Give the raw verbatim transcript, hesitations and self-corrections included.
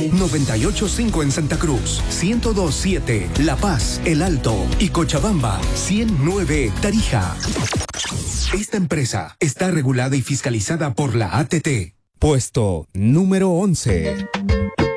noventa y ocho punto cinco en Santa Cruz, ciento dos punto siete La Paz, El Alto y Cochabamba, ciento nueve Tarija. Esta empresa está regulada y fiscalizada por la A T T. Puesto número once.